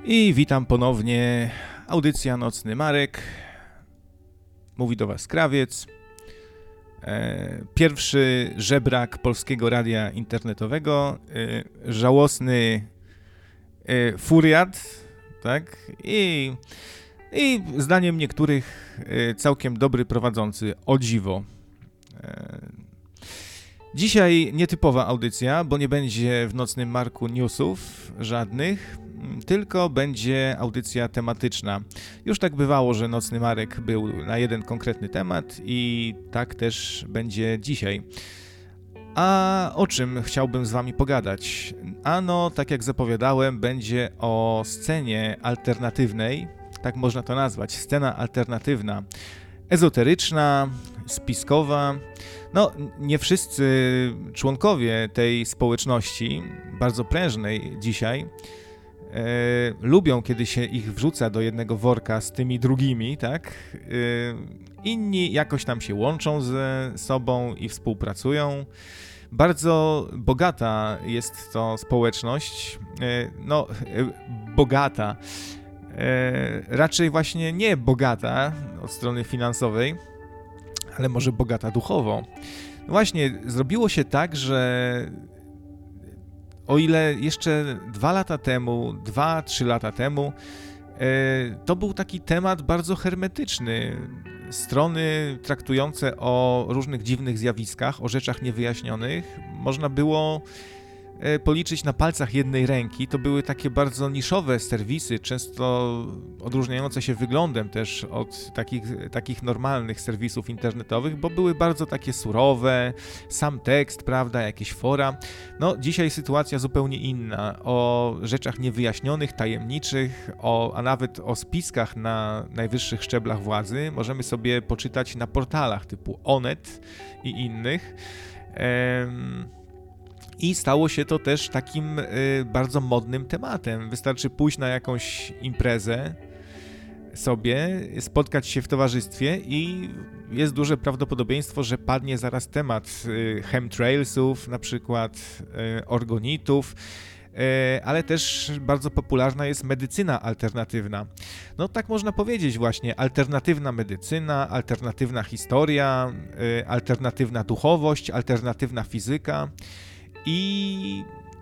I witam ponownie, audycja Nocny Marek, mówi do Was Krawiec, pierwszy żebrak polskiego radia internetowego, żałosny furiat, tak, i zdaniem niektórych całkiem dobry prowadzący, o dziwo. Dzisiaj nietypowa audycja, bo nie będzie w Nocnym Marku newsów żadnych, tylko będzie audycja tematyczna. Już tak bywało, że Nocny Marek był na jeden konkretny temat i tak też będzie dzisiaj. A o czym chciałbym z Wami pogadać? Ano, tak jak zapowiadałem, będzie o scenie alternatywnej, tak można to nazwać, scena alternatywna, ezoteryczna, spiskowa. No, nie wszyscy członkowie tej społeczności, bardzo prężnej dzisiaj, lubią, kiedy się ich wrzuca do jednego worka z tymi drugimi, tak? Inni jakoś tam się łączą ze sobą i współpracują. Bardzo bogata jest to społeczność, bogata, raczej właśnie nie bogata od strony finansowej, ale może bogata duchowo. No właśnie, zrobiło się tak, że o ile jeszcze 2-3 lata temu, to był taki temat bardzo hermetyczny. Strony traktujące o różnych dziwnych zjawiskach, o rzeczach niewyjaśnionych, można było policzyć na palcach jednej ręki. To były takie bardzo niszowe serwisy, często odróżniające się wyglądem też od takich normalnych serwisów internetowych, bo były bardzo takie surowe, sam tekst, prawda, jakieś fora. No, dzisiaj sytuacja zupełnie inna. O rzeczach niewyjaśnionych, tajemniczych, a nawet o spiskach na najwyższych szczeblach władzy możemy sobie poczytać na portalach typu Onet i innych. I stało się to też takim bardzo modnym tematem. Wystarczy pójść na jakąś imprezę sobie, spotkać się w towarzystwie i jest duże prawdopodobieństwo, że padnie zaraz temat chemtrailsów, na przykład orgonitów, ale też bardzo popularna jest medycyna alternatywna. No tak można powiedzieć właśnie, alternatywna medycyna, alternatywna historia, alternatywna duchowość, alternatywna fizyka. I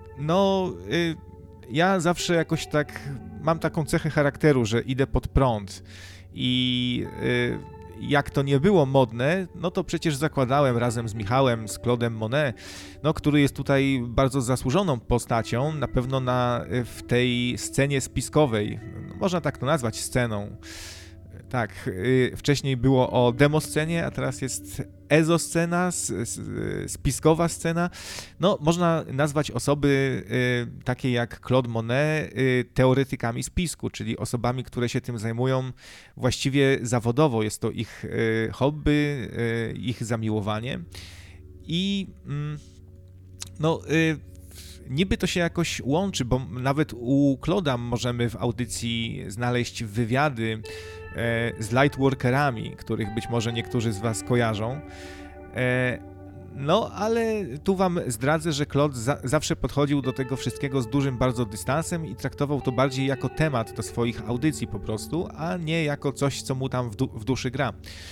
ja zawsze jakoś tak mam taką cechę charakteru, że idę pod prąd i jak to nie było modne, no to przecież zakładałem razem z Michałem, z Claude'em Monet, który jest tutaj bardzo zasłużoną postacią, na pewno w tej scenie spiskowej, można tak to nazwać sceną. Tak, wcześniej było o demoscenie, a teraz jest ezoscena, spiskowa scena. No, można nazwać osoby takie jak Claude Monet teoretykami spisku, czyli osobami, które się tym zajmują właściwie zawodowo. Jest to ich hobby, ich zamiłowanie. I niby to się jakoś łączy, bo nawet u Claude'a możemy w audycji znaleźć wywiady z lightworkerami, których być może niektórzy z Was kojarzą. Ale tu Wam zdradzę, że Claude zawsze podchodził do tego wszystkiego z dużym bardzo dystansem i traktował to bardziej jako temat do swoich audycji po prostu, a nie jako coś, co mu tam w duszy gra.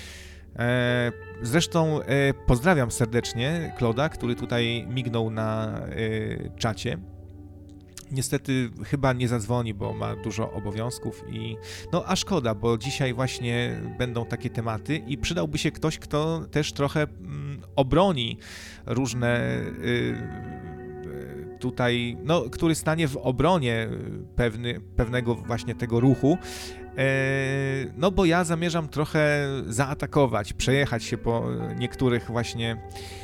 Zresztą pozdrawiam serdecznie Claude'a, który tutaj mignął na czacie. Niestety chyba nie zadzwoni, bo ma dużo obowiązków a szkoda, bo dzisiaj właśnie będą takie tematy i przydałby się ktoś, kto też trochę obroni różne tutaj, który stanie w obronie pewnego właśnie tego ruchu, bo ja zamierzam trochę zaatakować, przejechać się po niektórych właśnie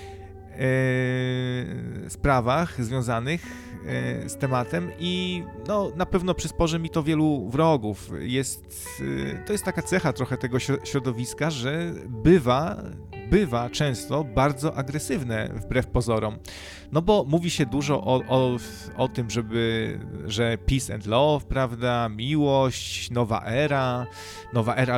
sprawach związanych z tematem i na pewno przysporzy mi to wielu wrogów. To jest taka cecha trochę tego środowiska, że bywa często bardzo agresywne wbrew pozorom. Bo mówi się dużo o tym, że peace and love, prawda, miłość, nowa era